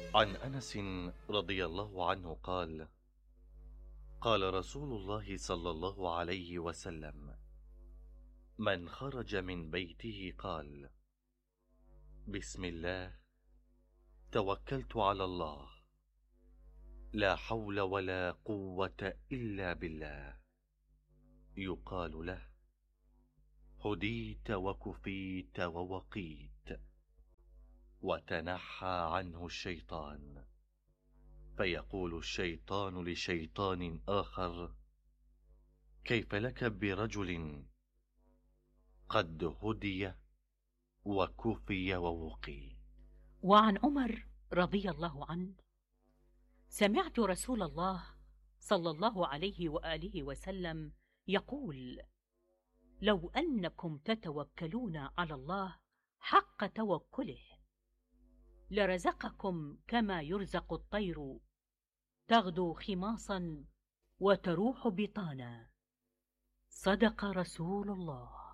عن أنس رضي الله عنه قال: قال رسول الله صلى الله عليه وسلم: من خرج من بيته قال: بسم الله، توكلت على الله، لا حول ولا قوة إلا بالله، يقال له: هديت وكفيت ووقيت، وتنحى عنه الشيطان، فيقول الشيطان لشيطان آخر: كيف لك برجل قد هدي وكفي ووقي؟ وعن عمر رضي الله عنه: سمعت رسول الله صلى الله عليه وآله وسلم يقول: لو أنكم تتوكلون على الله حق توكله لرزقكم كما يرزق الطير، تغدو خماصا وتروح بطانا. صدق رسول الله.